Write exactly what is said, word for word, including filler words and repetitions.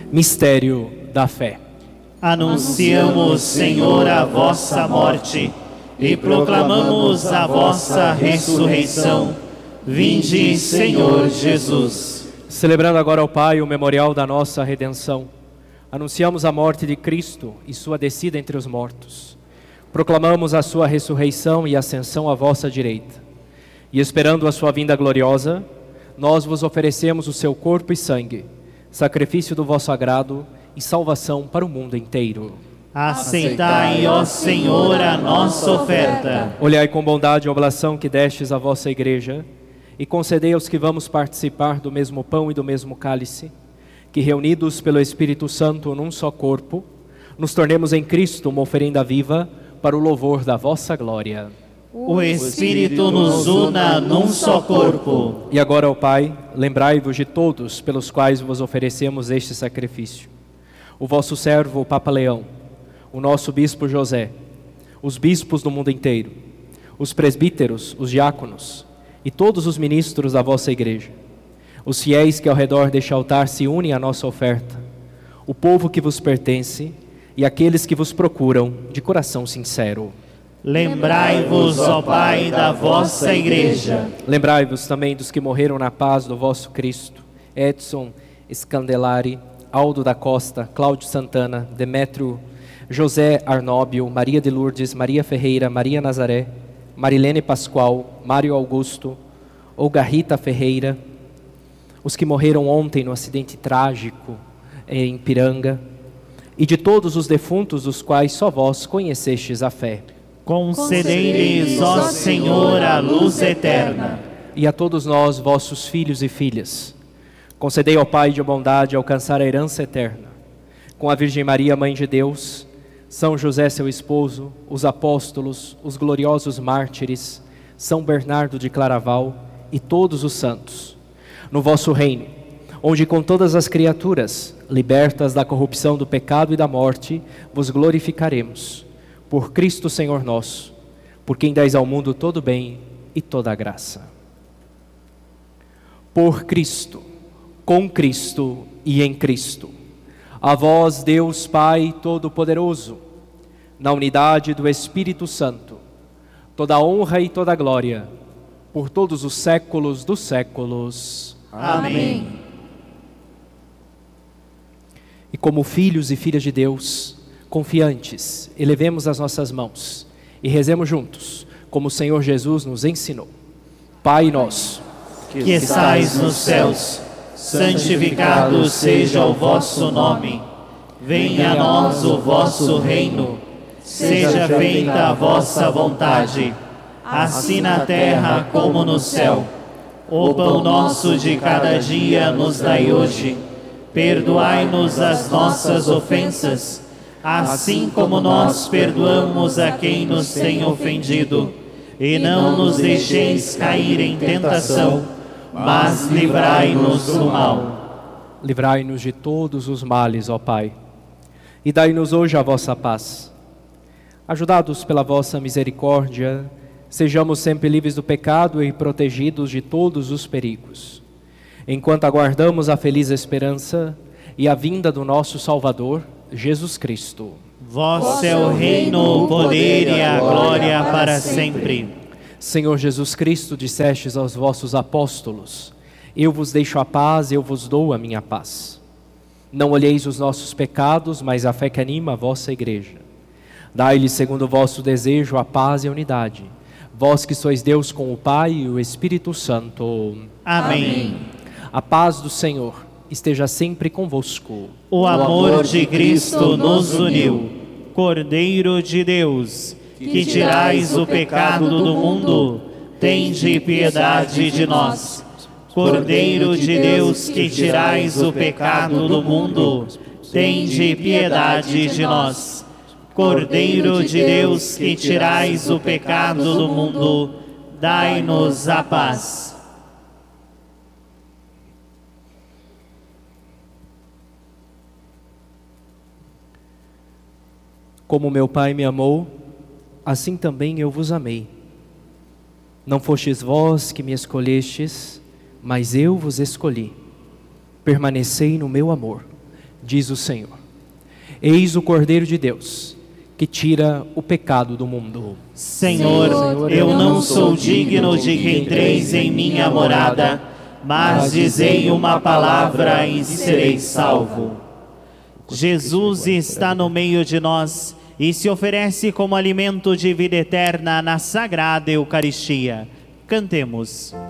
Mistério da fé. Anunciamos, Senhor, a vossa morte e proclamamos a vossa ressurreição. Vinde, Senhor Jesus. Celebrando agora ao Pai o memorial da nossa redenção, anunciamos a morte de Cristo e sua descida entre os mortos. Proclamamos a sua ressurreição e ascensão à vossa direita. E esperando a sua vinda gloriosa, nós vos oferecemos o seu corpo e sangue, sacrifício do vosso agrado e salvação para o mundo inteiro. Aceitai, ó Senhor, a nossa oferta. Olhai com bondade a oblação que destes à vossa igreja e concedei aos que vamos participar do mesmo pão e do mesmo cálice, que reunidos pelo Espírito Santo num só corpo, nos tornemos em Cristo uma oferenda viva para o louvor da vossa glória. O Espírito nos una num só corpo. E agora, ó Pai, lembrai-vos de todos pelos quais vos oferecemos este sacrifício. O vosso servo, o Papa Leão, o nosso Bispo José, os bispos do mundo inteiro, os presbíteros, os diáconos e todos os ministros da vossa igreja, os fiéis que ao redor deste altar se unem à nossa oferta, o povo que vos pertence e aqueles que vos procuram de coração sincero. Lembrai-vos, ó Pai, da vossa igreja. Lembrai-vos também dos que morreram na paz do vosso Cristo: Edson Scandelari, Aldo da Costa, Cláudio Santana, Demétrio, José Arnóbio, Maria de Lourdes, Maria Ferreira, Maria Nazaré, Marilene Pascoal, Mário Augusto, Olga Rita Ferreira, os que morreram ontem no acidente trágico em Piranga, e de todos os defuntos dos quais só vós conhecestes a fé. Concedei-lhes, ó Senhor, a luz eterna. E a todos nós, vossos filhos e filhas, concedei ao Pai de bondade alcançar a herança eterna. Com a Virgem Maria, Mãe de Deus, São José, seu esposo, os apóstolos, os gloriosos mártires, São Bernardo de Claraval e todos os santos, no vosso reino, onde com todas as criaturas, libertas da corrupção do pecado e da morte, vos glorificaremos. Por Cristo Senhor nosso, por quem dais ao mundo todo bem e toda a graça. Por Cristo, com Cristo e em Cristo, a vós, Deus Pai Todo-Poderoso, na unidade do Espírito Santo, toda a honra e toda a glória, por todos os séculos dos séculos. Amém. E como filhos e filhas de Deus, confiantes, elevemos as nossas mãos e rezemos juntos, como o Senhor Jesus nos ensinou. Pai nosso, que estais nos céus, santificado seja o vosso nome. Venha a nós o vosso reino. Seja feita a vossa vontade, assim na terra como no céu. O pão nosso de cada dia nos dai hoje. Perdoai-nos as nossas ofensas, assim como nós perdoamos a quem nos tem ofendido. E não nos deixeis cair em tentação, mas livrai-nos do mal. Livrai-nos de todos os males, ó Pai, e dai-nos hoje a vossa paz. Ajudados pela vossa misericórdia, sejamos sempre livres do pecado e protegidos de todos os perigos, enquanto aguardamos a feliz esperança e a vinda do nosso Salvador, Jesus Cristo. Vosso é o reino, o poder e a glória para sempre. Senhor Jesus Cristo, dissestes aos vossos apóstolos: eu vos deixo a paz, eu vos dou a minha paz. Não olheis os nossos pecados, mas a fé que anima a vossa igreja. Dai-lhe, segundo o vosso desejo, a paz e a unidade. Vós que sois Deus com o Pai e o Espírito Santo. Amém. A paz do Senhor esteja sempre convosco. O amor de Cristo nos uniu. Cordeiro de Deus, que tirais o pecado do mundo, tende piedade de nós. Cordeiro de Deus, que tirais o pecado do mundo, tende piedade de nós. Cordeiro de Deus, que tirais o pecado do mundo, dai-nos a paz. Como meu Pai me amou, assim também eu vos amei. Não fostes vós que me escolhestes, mas eu vos escolhi. Permanecei no meu amor. diz o Senhor. Eis o Cordeiro de Deus, que tira o pecado do mundo. Senhor, eu não sou digno de que entreis em minha morada, mas dizei uma palavra e serei salvo. Jesus está no meio de nós e se oferece como alimento de vida eterna na Sagrada Eucaristia. Cantemos.